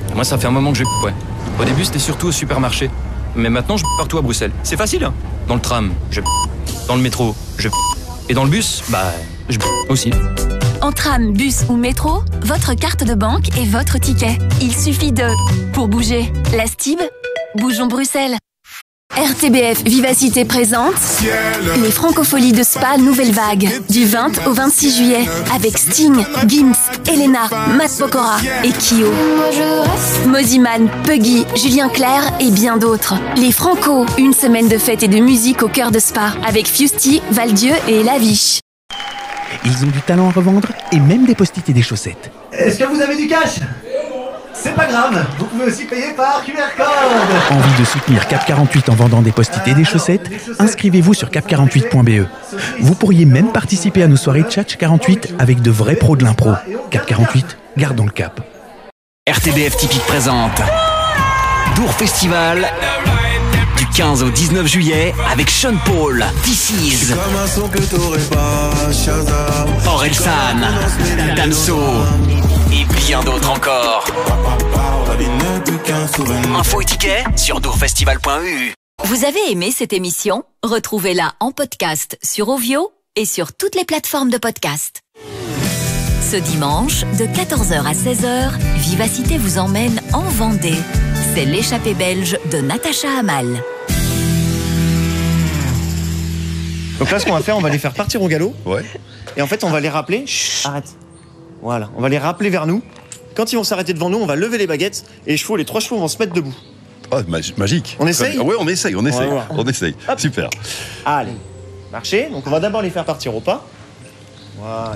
Moi, ça fait un moment que ouais. Au début, c'était surtout au supermarché. Mais maintenant, je partout à Bruxelles. C'est facile, hein. Dans le tram, dans le métro, et dans le bus, je aussi. En tram, bus ou métro, votre carte de banque est votre ticket. Il suffit pour bouger. La Stib, bougeons Bruxelles. RTBF Vivacité présente les Francopholies de Spa Nouvelle Vague du 20 au 26 juillet avec Sting, Gims, Elena, Matt Pokora et Kyo. Mosiman, Puggy, Julien Clerc et bien d'autres. Les Franco, une semaine de fête et de musique au cœur de Spa avec Fusty, Valdieu et Laviche. Ils ont du talent à revendre et même des post-it et des chaussettes. Est-ce que vous avez du cash ? C'est pas grave, vous pouvez aussi payer par QR code. Envie de soutenir Cap 48 en vendant des post-it et des chaussettes ? Inscrivez-vous sur cap48.be. Vous pourriez même participer à nos soirées Tchatch 48 avec de vrais pros de l'impro. Cap 48, gardons le cap. RTBF Typique présente Dour Festival du 15 au 19 juillet avec Sean Paul, This Is, Orelsan, Damso et bien d'autres encore. Info et tickets sur dourfestival.eu. Vous avez aimé cette émission ? Retrouvez-la en podcast sur Ovio et sur toutes les plateformes de podcast. Ce dimanche, de 14h à 16h, Vivacité vous emmène en Vendée. C'est l'échappée belge de Natacha Hamal. Donc là, ce qu'on va faire, on va les faire partir au galop. Ouais. Et en fait, on va les rappeler. Arrête. Voilà, on va les rappeler vers nous. Quand ils vont s'arrêter devant nous, on va lever les baguettes et les trois chevaux vont se mettre debout. Oh, magique. On essaye ? Oui, on essaye. On essaye. Hop. Super. Allez, marchez. Donc on va d'abord les faire partir au pas. Voilà.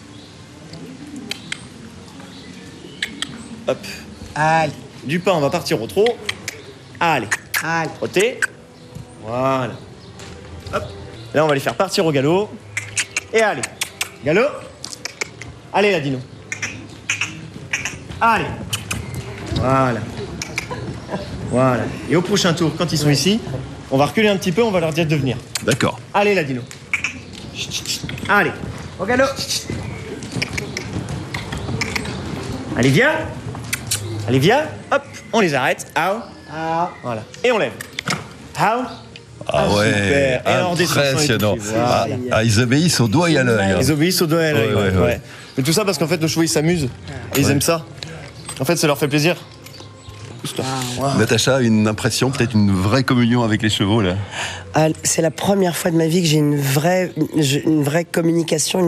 Hop. Allez. Du pas, on va partir au trot. Allez. Allez. Trottez. Voilà. Hop. Là, on va les faire partir au galop. Et allez. Galop. Allez, la dino. Allez. Voilà. Voilà. Et au prochain tour, quand ils sont ici, on va reculer un petit peu, on va leur dire de venir. D'accord. Allez, la dino. Allez. Au galop. Allez, viens. Allez, viens. Hop, on les arrête. Out. Voilà. Et on lève. Out. Ah ouais, super. Et alors, impressionnant. Voilà. Ils obéissent au doigt et à l'œil. Ils obéissent au doigt et à l'œil. Ouais. Mais tout ça parce qu'en fait, nos chevaux, ils s'amusent. Et ils aiment ça. En fait, ça leur fait plaisir. Natacha, une impression, peut-être une vraie communion avec les chevaux, là. C'est la première fois de ma vie que j'ai une vraie communication,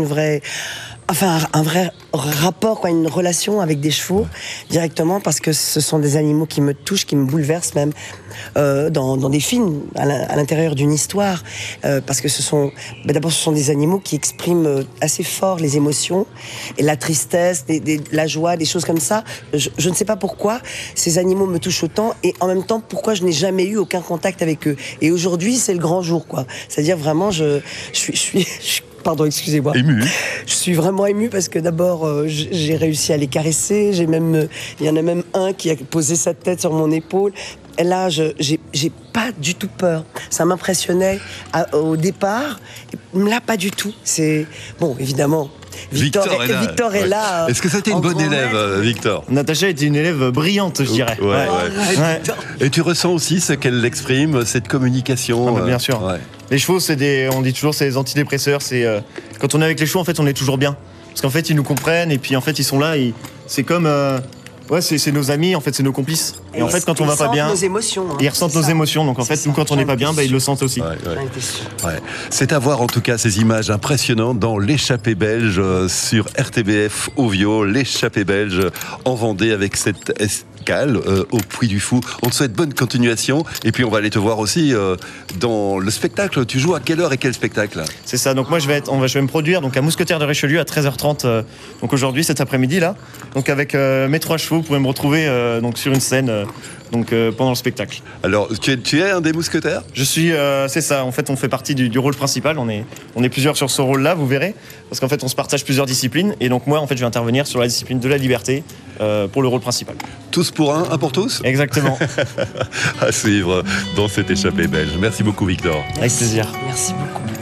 un vrai rapport, une relation avec des chevaux directement, parce que ce sont des animaux qui me touchent, qui me bouleversent même dans des films, à l'intérieur d'une histoire, parce que d'abord ce sont des animaux qui expriment assez fort les émotions et la tristesse, la joie, des choses comme ça. Je ne sais pas pourquoi ces animaux me touchent autant et en même temps pourquoi je n'ai jamais eu aucun contact avec eux. Et aujourd'hui c'est le grand jour, quoi. C'est-à-dire vraiment je suis pardon, excusez-moi. Ému. Je suis vraiment ému parce que d'abord, j'ai réussi à les caresser. Il y en a même un qui a posé sa tête sur mon épaule. Et là, j'ai pas du tout peur. Ça m'impressionnait au départ. Là, pas du tout. C'est bon, évidemment. Victor est là. Est-ce que c'était une bonne élève, Victor ? Natacha était une élève brillante, je dirais. Ouais. Et tu ressens aussi ce qu'elle exprime, cette communication. Bien sûr. Ouais. Les chevaux, on dit toujours, c'est des antidépresseurs. Quand on est avec les chevaux, en fait, on est toujours bien. Parce qu'en fait, ils nous comprennent et puis en fait, ils sont là. C'est comme, c'est nos amis. En fait, c'est nos complices. Et en fait, quand on va pas bien, nos émotions, ils ressentent nos émotions. Donc en fait, nous, quand on n'est pas bien, ils le sentent aussi. Ouais. C'est à voir en tout cas ces images impressionnantes dans l'échappée belge sur RTBF Ovio, l'échappée belge en Vendée avec cette escale au Puy du Fou. On te souhaite bonne continuation et puis on va aller te voir aussi dans le spectacle. Tu joues à quelle heure et quel spectacle ? C'est ça. Donc moi je vais me produire donc à Mousquetaires de Richelieu à 13h30 donc aujourd'hui cet après-midi là. Donc avec mes trois chevaux, vous pourrez me retrouver donc sur une scène pendant le spectacle. Alors tu es un des mousquetaires ? Je suis c'est ça. En fait on fait partie du rôle principal. On est plusieurs sur ce rôle-là, vous verrez, parce qu'en fait on se partage plusieurs disciplines et donc moi en fait je vais intervenir sur la discipline de la liberté pour le rôle principal. Tous pour un pour tous ? Exactement. À suivre dans cette échappée belge. Merci beaucoup Victor. Avec plaisir. Merci beaucoup.